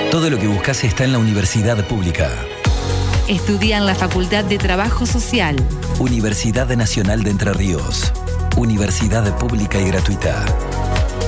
Todo lo que buscas está en la Universidad Pública. Estudia en la Facultad de Trabajo Social. Universidad Nacional de Entre Ríos. Universidad pública y gratuita.